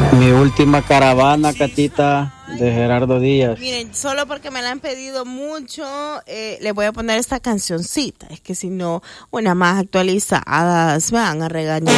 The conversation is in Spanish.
Mi última caravana, Catita, de Gerardo Díaz. Miren, solo porque me la han pedido mucho, les voy a poner esta cancioncita. Es que si no, una más actualizada, me van a regañar.